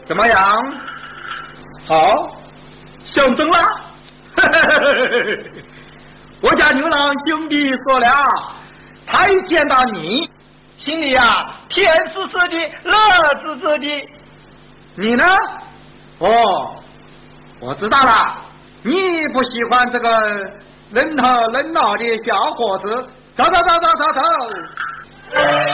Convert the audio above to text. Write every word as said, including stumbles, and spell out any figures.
怎么样？好，相中了。我家牛郎兄弟说了，他一见到你，心里呀、啊、甜丝丝的，乐滋滋的。你呢？哦，我知道了，你不喜欢这个冷头冷脑的小伙子。走走走走走走。